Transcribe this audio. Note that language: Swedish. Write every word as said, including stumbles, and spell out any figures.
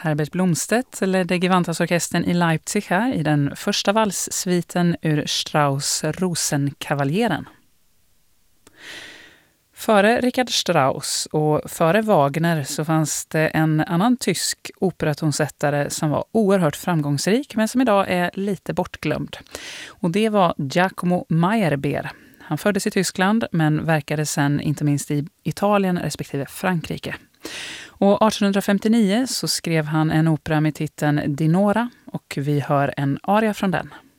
Herbert Blomstedt ledde Givantas-orkestern i Leipzig här i den första valssviten ur Strauss Rosenkavaleren. Före Richard Strauss och före Wagner så fanns det en annan tysk operatonsättare som var oerhört framgångsrik men som idag är lite bortglömd. Och det var Giacomo Meyerbeer. Han föddes i Tyskland men verkade sedan inte minst i Italien respektive Frankrike. Och artonhundrafemtionio så skrev han en opera med titeln Dinora och vi hör en aria från den.